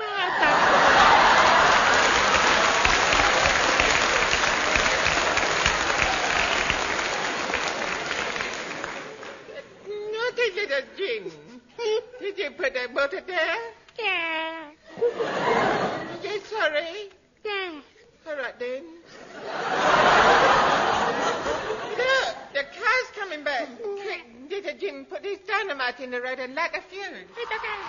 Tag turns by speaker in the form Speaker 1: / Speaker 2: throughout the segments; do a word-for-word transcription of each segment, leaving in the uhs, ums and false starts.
Speaker 1: Naughty little Jim. Did you put that butter there?
Speaker 2: Yeah.
Speaker 1: You sorry?
Speaker 2: Yeah.
Speaker 1: All right, then. Look, the car's coming back. Quick, little Jim, put this dynamite in the road and light a fuse.
Speaker 2: It's okay.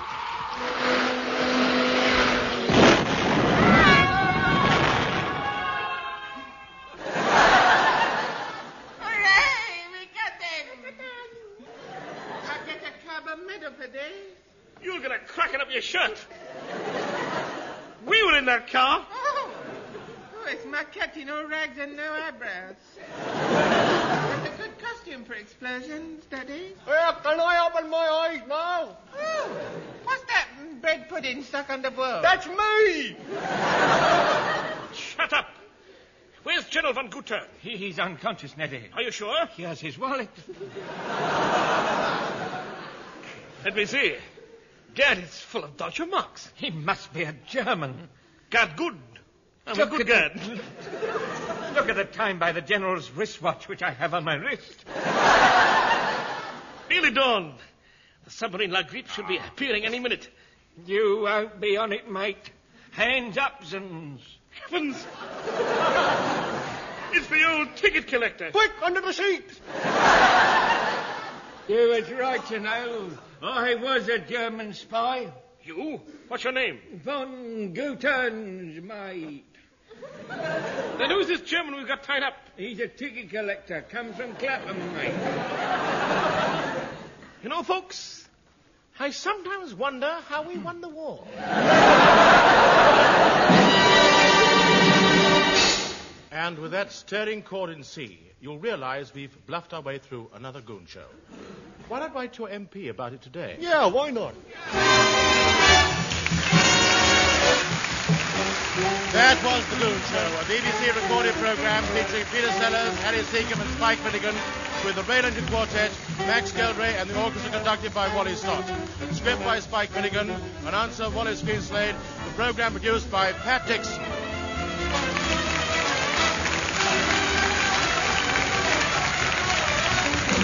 Speaker 1: Hooray! We got them! I'll get a carbon medal for this.
Speaker 3: You're going to crack it up your shirt. We were in that car.
Speaker 1: Oh. oh, it's my captain, all rags and no eyebrows. That's a good costume for explosions, Daddy.
Speaker 4: Uh, can I open my eyes now?
Speaker 1: Oh, what's that bread pudding stuck on the wall?
Speaker 4: That's me!
Speaker 3: Shut up. Where's General Van Guter?
Speaker 5: He, he's unconscious, Neddy.
Speaker 3: Are you sure?
Speaker 5: He has his wallet.
Speaker 3: Let me see. Gad, it's full of Deutsche Marks.
Speaker 5: He must be a German.
Speaker 3: Gad, good. I'm
Speaker 5: Look
Speaker 3: a good
Speaker 5: at
Speaker 3: Gad.
Speaker 5: Look at the time by the General's wristwatch, which I have on my wrist.
Speaker 3: Nearly dawn. The submarine La Grippe should be appearing any minute.
Speaker 5: You won't be on it, mate. Hands up, Zins.
Speaker 3: Heavens! It's the old ticket collector.
Speaker 4: Quick, under the seat!
Speaker 5: You was right to know. I was a German spy.
Speaker 3: You? What's your name?
Speaker 5: Von Guten's mate.
Speaker 3: Then who's this German we've got tied up?
Speaker 5: He's a ticket collector. Comes from Clapham, mate.
Speaker 3: You know, folks, I sometimes wonder how we won the war.
Speaker 6: And with that stirring chord in C, you'll realize we've bluffed our way through another goon show. Why not write to your M P about it today?
Speaker 4: Yeah, why not?
Speaker 6: That was The Goon Show, a B B C recorded program featuring Peter Sellers, Harry Seacombe and Spike Finnegan, with the Raylington Quartet, Max Geldray and the orchestra conducted by Wally Stott. Script by Spike Finnegan, announcer Wallace Greenslade, the program produced by Pat Dixon.